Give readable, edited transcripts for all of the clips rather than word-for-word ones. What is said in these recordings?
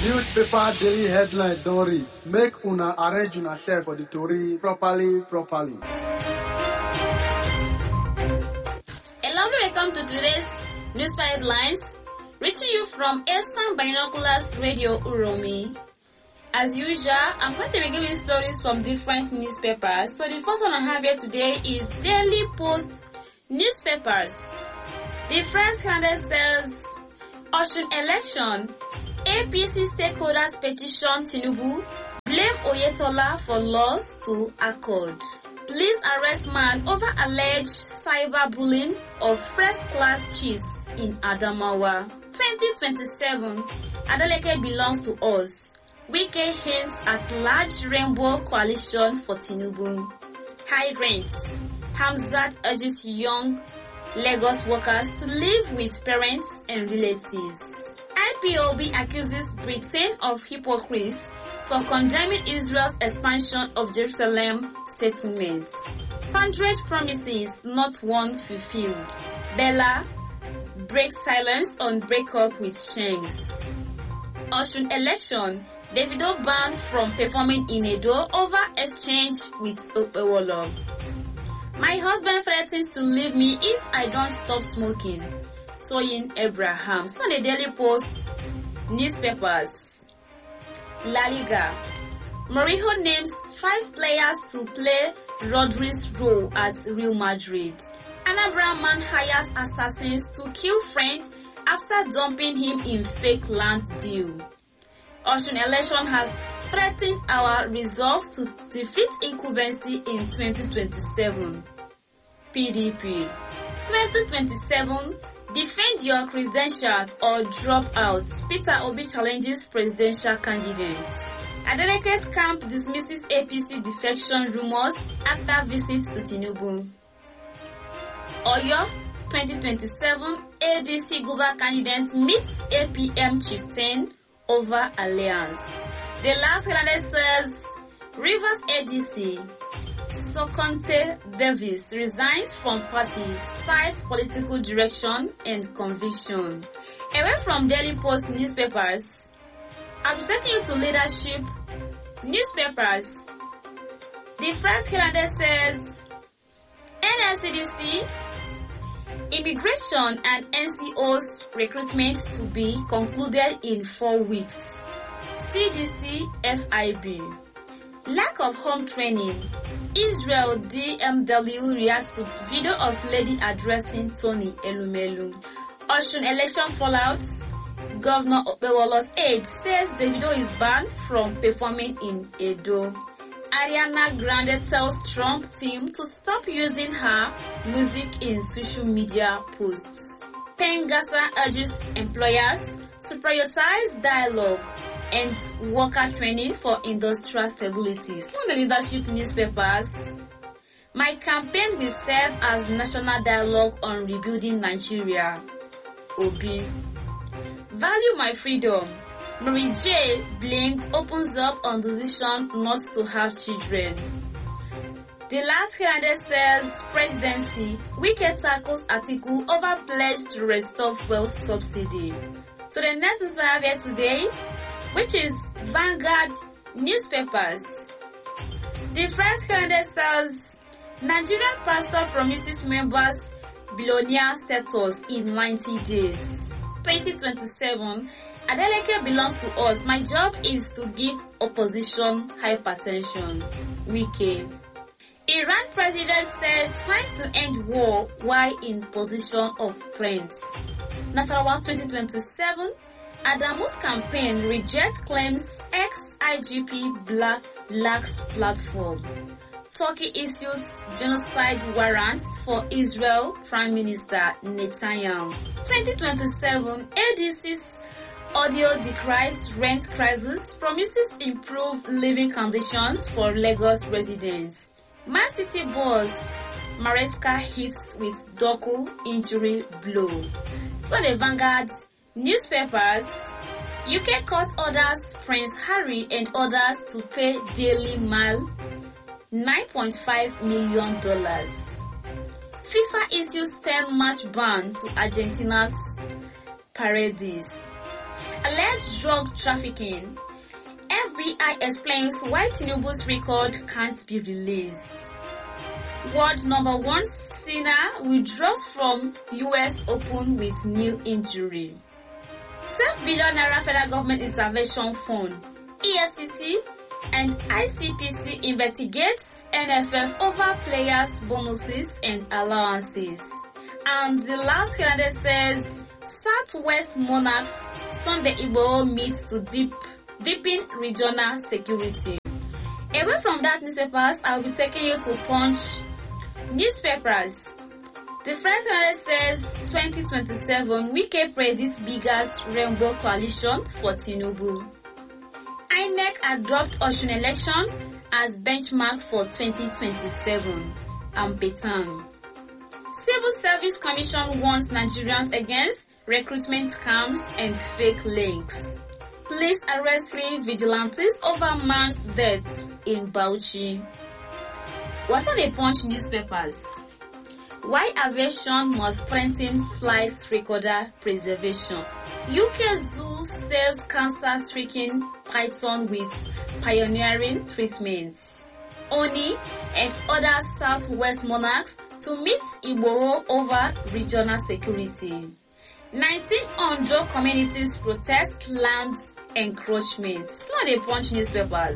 Newspaper daily headline don read. Make una arrange una self for the tori properly. A lovely welcome to today's newspaper headlines, reaching you from Eastern Binoculars Radio Uromi. As usual, I'm going to be giving stories from different newspapers. So the first one I have here today is Daily Post newspapers. The first headline says, Osun election, APC stakeholders petition Tinubu, blame Oyetola for loss to Accord. Police arrest man over alleged cyberbullying of first-class chiefs in Adamawa. 2027, Adeleke belongs to us. Wike hints at large rainbow coalition for Tinubu. High rents. Hamzat urges young Lagos workers to live with parents and relatives. IPOB accuses Britain of hypocrisy for condemning Israel's expansion of Jerusalem settlements. 100 promises, not one fulfilled. Bella breaks silence on breakup with Shanks. Osun election, Davido banned from performing in Edo over exchange with Okpewolo. My husband threatens to leave me if I don't stop smoking. Soyin Abraham. So the Daily Post newspapers. La Liga. Mourinho names 5 players to play Rodri's role at Real Madrid. Anambra man hires assassins to kill friends after dumping him in fake land deal. Osun election has threatened our resolve to defeat incumbency in 2027. PDP. 2027, defend your credentials or drop out. Peter Obi challenges presidential candidates. Adeleke's camp dismisses APC defection rumors after visits to Tinubu. Oyo, 2027, ADC Guber candidate meets APM chieftain over alliance. The last headline says, Rivers ADC, Sokonte Davis resigns from party, cites political direction and conviction. Away from Daily Post newspapers, I'm taking you to leadership newspapers. The first headline says, NSCDC, Immigration and NCO's recruitment to be concluded in 4 weeks. CDC FIB. Lack of home training. Israel DMW reacts to video of lady addressing Tony Elumelu. Osun election fallout. Governor Okpewolo's aide says Davido is banned from performing in Edo. Ariana Grande tells Trump team to stop using her music in social media posts. Pengasa urges employers to prioritize dialogue and worker training for industrial stability. From the leadership newspapers, my campaign will serve as national dialogue on rebuilding Nigeria. Obi. Value my freedom. Mary J. Blink opens up on decision not to have children. The last headline says, Presidency, Wike tackles article over pledge to restore fuel subsidy. So the next news I have here today, which is Vanguard newspapers. The first headline says, Nigerian pastor promises members billionaire status in 90 days. 2027, Adeleke belongs to us. My job is to give opposition hypertension. Wike. Iran president says time to end war while in position of friends. Nasarawa 2027, Adamu's campaign rejects claims ex-IGP Black lacks platform. Turkey issues genocide warrants for Israel Prime Minister Netanyahu. 2027, ADC's audio decries rent crisis, promises improved living conditions for Lagos residents. Man City boss Maresca hits with Doku injury blow. So the Vanguard newspapers, UK court orders Prince Harry and others to pay Daily Mail $9.5 million. FIFA issues 10-match ban to Argentina's Paredes. A alleged drug trafficking. FBI explains why Tinubu's record can't be released. World number 1 Sinner withdraws from US Open with new injury. 12 billion naira federal government intervention fund, EFCC and ICPC investigates NFF over players' bonuses and allowances. And the last calendar says Southwest Monarchs Sunday Igbo meets to deepen regional security. Away from that newspapers, I'll be taking you to Punch newspapers. The first calendar says 2027 Wike predicts biggest rainbow coalition for Tinubu. INEC adopt Osun election as benchmark for 2027. Ampetan. Civil Service Commission warns Nigerians against recruitment scams and fake links. Police arrest 3 vigilantes over man's death in Bauchi. What are the Punch newspapers? Why aviation must strengthen flight recorder preservation. UK Zoo saves cancer-stricken python with pioneering treatments. Oni and other Southwest monarchs to meet Igbo over regional security. 19 Ondo communities protest land encroachment. Not the Punch newspapers.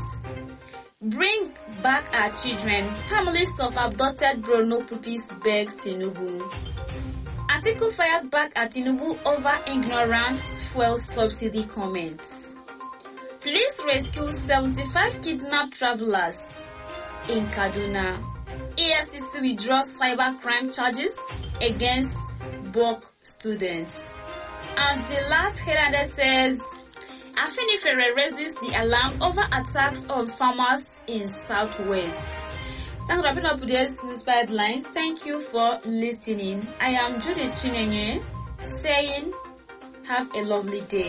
Bring back our children. Families of abducted Borno puppies beg Tinubu. Article fires back at Tinubu over ignorant fuel subsidy comments. Police rescue 75 kidnapped travelers in Kaduna. EFCC withdraws cybercrime charges against BOK students. And the last headline says, Afenifere raises the alarm over attacks on farmers in Southwest. Thanks for wrapping up today's inspired lines. Thank you for listening. I am Judith Chinenye saying, have a lovely day.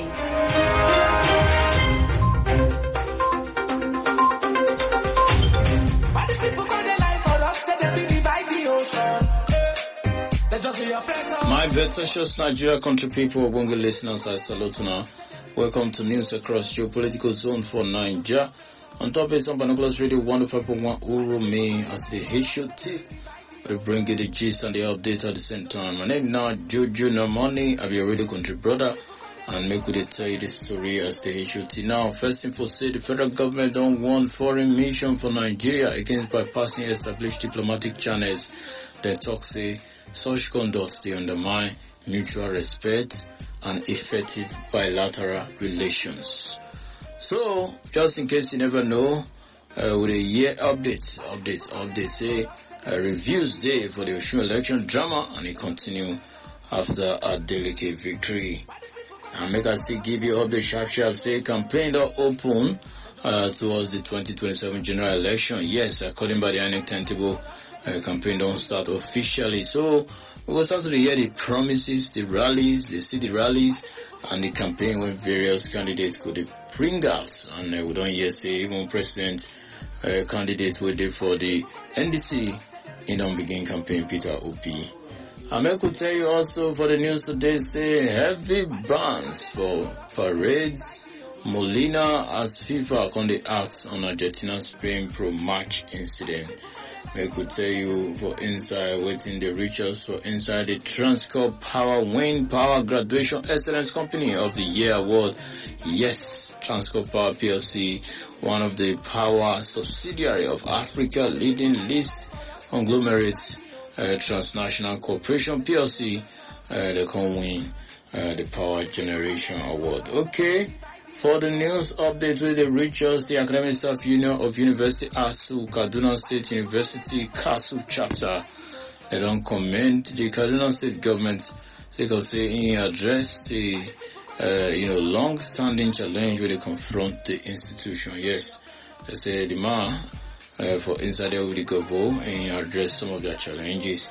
My precious Nigeria country people, Ogonge listeners, I salute now. Welcome to News Across Geopolitical Zone for Nigeria. On top is on Binoculars Radio 105.1 Urumi as the HOT. We bring you the gist and the update at the same time. My name now Jojo Namani. I'll be your radio country brother and make we tell you the story as the HOT. Now, first info say the federal government don't want foreign mission for Nigeria against bypassing established diplomatic channels. They talk say such conduct they undermine mutual respect and effective bilateral relations. So, just in case you never know, with a year update, say reviews day for the Osun election drama, and it continue after a delicate victory. And make us still give you update sharp, say campaign don't open towards the 2027 general election. Yes, according by the INEC timetable, campaign don't start officially. So, we will start to hear the promises, the rallies, the city rallies, and the campaign when various candidates could bring out. And we don't hear say even president candidate waited for the NDC in on begin campaign Peter Obi. I could tell you also for the news today say heavy bans for parades. Molina as FIFA on the act on Argentina Spain pro match incident. I could tell you for inside waiting the riches for inside the Transcorp Power Win Power Graduation Excellence Company of the Year Award. Yes, Transcorp Power PLC, one of the power subsidiary of Africa leading list conglomerate transnational corporation PLC, they can win the Power Generation Award. Okay. For the news update with the Richards, the Academic Staff Union of University ASU, Kaduna State University, KASU chapter, they don't commend the Kaduna State government. They can say in address the, long-standing challenge where they confront the institution. Yes, they say the man, for inside there with the governor and address some of their challenges.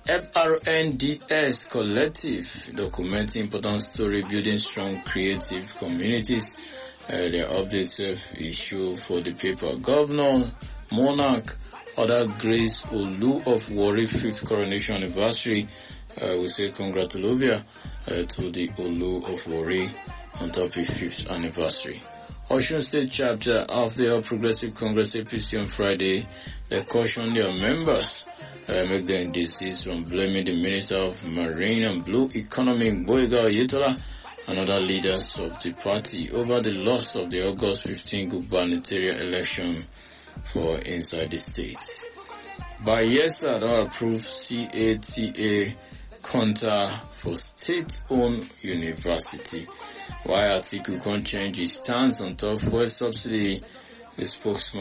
FRNDS Collective documenting important story building strong creative communities. Their updates issue for the paper. Governor Monarch other Grace Olu of Warri 5th coronation anniversary. We say congratulations to the Olu of Warri on top of 5th anniversary. Osun State chapter of the All Progressive Congress APC on Friday, they cautioned their members make them desist from blaming the Minister of Marine and Blue Economy Boyega Oyetola and other leaders of the party over the loss of the August 15 gubernatorial election for inside the state. Bayelsa approved CATA counter for state-owned university. While Atiku can change his stance on top fuel subsidy, the spokesman